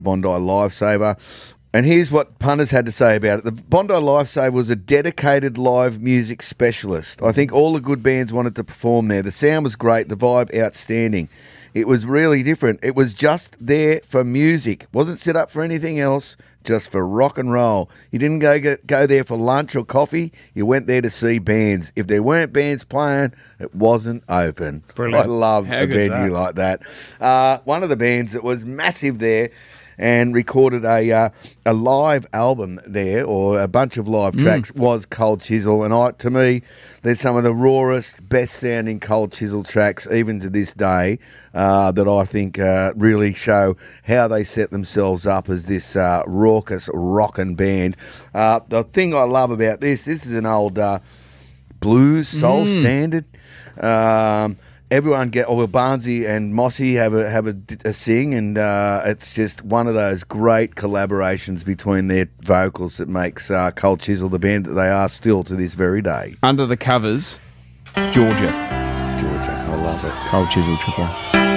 Bondi Lifesaver. And here's what punters had to say about it. The Bondi Lifesaver was a dedicated live music specialist. I think all the good bands wanted to perform there. The sound was great, the vibe outstanding. It was really different. It was just there for music. Wasn't set up for anything else, just for rock and roll. You didn't go there for lunch or coffee. You went there to see bands. If there weren't bands playing, it wasn't open. Brilliant. I love How a good's venue that? like that. One of the bands that was massive there and recorded a live album there, or a bunch of live tracks, was Cold Chisel. And to me, there's some of the rawest, best-sounding Cold Chisel tracks, even to this day, that I think really show how they set themselves up as this raucous, rockin' band. The thing I love about this is an old blues soul standard. Everyone Barnsey and Mossy have a sing, and it's just one of those great collaborations between their vocals that makes Cold Chisel the band that they are still to this very day. Under the covers, Georgia. Georgia, I love it. Cold Chisel Triple.